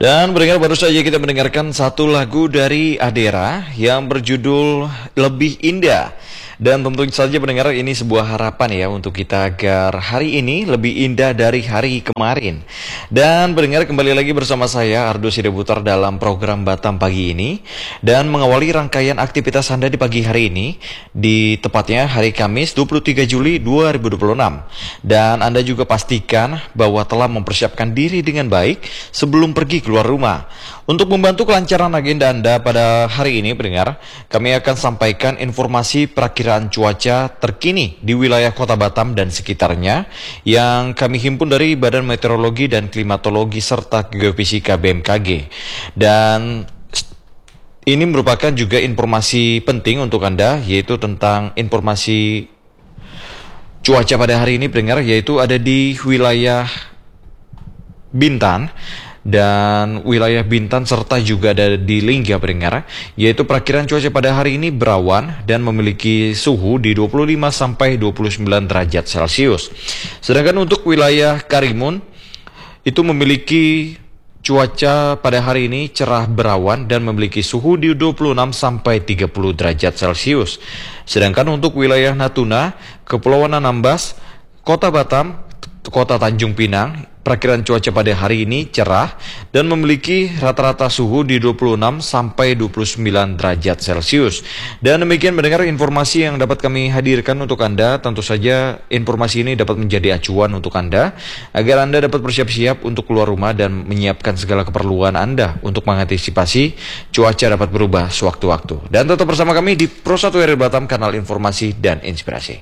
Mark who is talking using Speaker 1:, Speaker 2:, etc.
Speaker 1: Dan pendengar, baru saja kita mendengarkan satu lagu dari Adera yang berjudul Lebih Indah. Dan tentu saja pendengar, ini sebuah harapan ya untuk kita agar hari ini lebih indah dari hari kemarin. Dan pendengar, kembali lagi bersama saya Ardo Sidebutar dalam program Batam Pagi ini. Dan mengawali rangkaian aktivitas Anda di pagi hari ini, di tepatnya hari Kamis 23 Juli 2026. Dan Anda juga pastikan bahwa telah mempersiapkan diri dengan baik sebelum pergi keluar rumah. Untuk membantu kelancaran agenda Anda pada hari ini, pendengar, kami akan sampaikan informasi perakiraan cuaca terkini di wilayah Kota Batam dan sekitarnya yang kami himpun dari Badan Meteorologi dan Klimatologi serta Geofisika BMKG. Dan ini merupakan juga informasi penting untuk Anda, yaitu tentang informasi cuaca pada hari ini, pendengar, yaitu ada di wilayah Bintan dan wilayah Bintan serta juga ada di Lingga, pendengar, yaitu perakiraan cuaca pada hari ini berawan dan memiliki suhu di 25 sampai 29 derajat Celcius. Sedangkan untuk wilayah Karimun itu memiliki cuaca pada hari ini cerah berawan dan memiliki suhu di 26 sampai 30 derajat Celcius. Sedangkan untuk wilayah Natuna, Kepulauan Anambas, Kota Batam, Kota Tanjung Pinang, perakiraan cuaca pada hari ini cerah dan memiliki rata-rata suhu di 26 sampai 29 derajat Celcius. Dan demikian mendengar informasi yang dapat kami hadirkan untuk Anda. Tentu saja informasi ini dapat menjadi acuan untuk Anda agar Anda dapat bersiap-siap untuk keluar rumah dan menyiapkan segala keperluan Anda untuk mengantisipasi cuaca dapat berubah sewaktu-waktu. Dan tetap bersama kami di Pro 1 RRI Batam, kanal informasi dan inspirasi.